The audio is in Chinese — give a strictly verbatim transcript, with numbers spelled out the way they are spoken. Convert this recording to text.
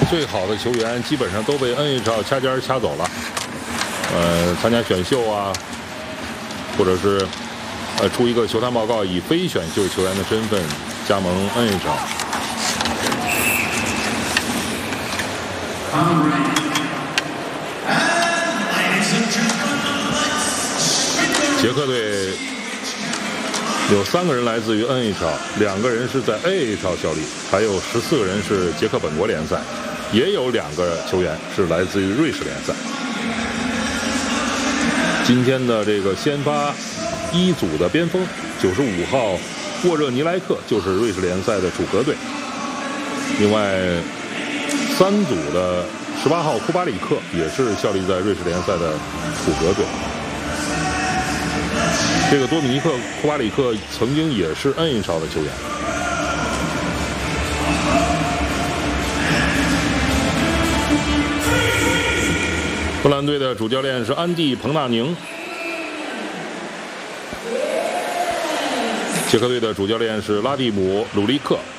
最好的球员基本上都被 N H L 掐尖掐走了，呃，参加选秀啊，或者是呃出一个球探报告，以非选秀球员的身份加盟 N H L。捷克队有三个人来自于 N H L， 两个人是在 A H L 效力，还有十四个人是捷克本国联赛，也有两个球员是来自于瑞士联赛。今天的这个先发一组的边锋九十五号沃热尼莱克就是瑞士联赛的主格队，另外三组的十八号库巴里克也是效力在瑞士联赛的主格队。这个多米尼克·库巴里克曾经也是 N H L 的球员。荷兰队的主教练是安迪·彭纳宁，捷克队的主教练是拉蒂姆·鲁利克。